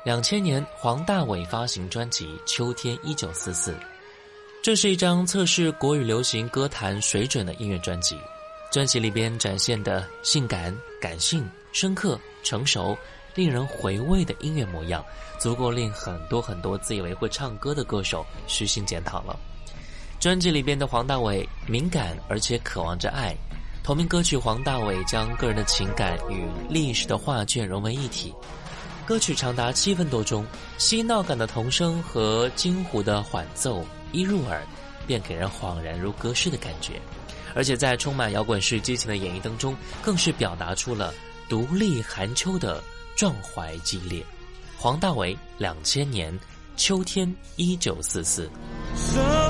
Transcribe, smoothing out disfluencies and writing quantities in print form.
2000年，黄大炜发行专辑《秋天1944》，这是一张测试国语流行歌坛水准的音乐专辑。专辑里边展现的性感、感性、深刻、成熟、令人回味的音乐模样，足够令很多自以为会唱歌的歌手虚心检讨了。专辑里边的黄大炜敏感而且渴望着爱，同名歌曲黄大炜将个人的情感与历史的画卷融为一体。歌曲长达7分多钟，嬉闹感的童声和京胡的缓奏一入耳，便给人恍然如隔世的感觉。而且在充满摇滚式激情的演绎当中，更是表达出了独立寒秋的壮怀激烈。黄大炜2000年秋天1944。 什